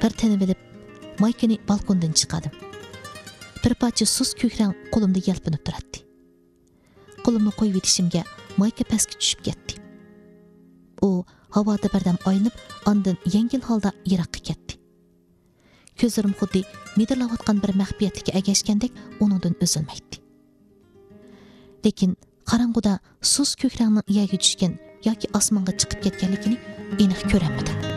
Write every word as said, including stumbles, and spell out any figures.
bir tanib bilib, maykani balkondan chiqadim. Bir parcha sus ko'kran qo'limda yalpinib turadi. Qo'limni qo'yib etishimga mayka pastga tushib ketdi. U havoda birdam aylanib, ondan yengil holda yiroqqa ketdi. Ko'zlarim xuddi midirlayotgan bir maxfiyatga agashgandek uningdan uzilmaydi. Lekin qorong'uda sus ko'kranning iyaga tushgan yoki osmonga chiqib ketganligini aniq ko'ramadim.